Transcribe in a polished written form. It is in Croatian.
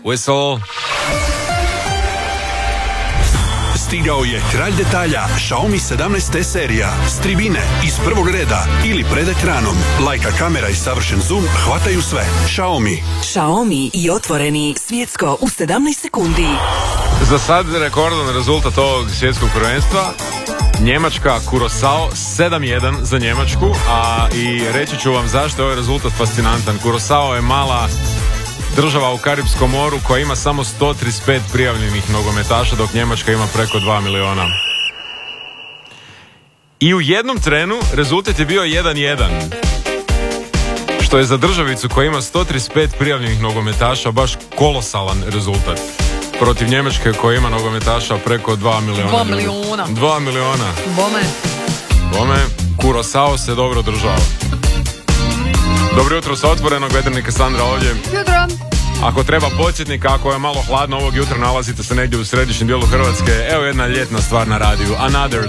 Whistle. Stigao je kralj detalja, Xiaomi 17T serija. S tribine, iz prvog reda ili pred ekranom. Leica kamera i savršen zoom hvataju sve. Xiaomi i otvoreni svjetsko u 17 sekundi. Za sad rekordan rezultat ovog svjetskog prvenstva. Njemačka, Curaçao, 7-1 za Njemačku, a i reći ću vam zašto je ovaj rezultat fascinantan. Curaçao je mala država u Karipskom moru koja ima samo 135 prijavljenih nogometaša, dok Njemačka ima preko 2 miliona. I u jednom trenu rezultat je bio 1-1, što je za državicu koja ima 135 prijavljenih nogometaša baš kolosalan rezultat. Protiv Njemačke koja ima nogometaša preko 2 miliona. 2 miliona. 2 miliona. Bome, Curaçao se dobro držao. Dobro jutro sa Otvorenog, veternika Sandra ovdje. Jutro. Ako treba podsjetnik, ako je malo hladno ovog jutra, nalazite se negdje u središnjem dijelu Hrvatske, evo jedna ljetna stvar na radiju. Another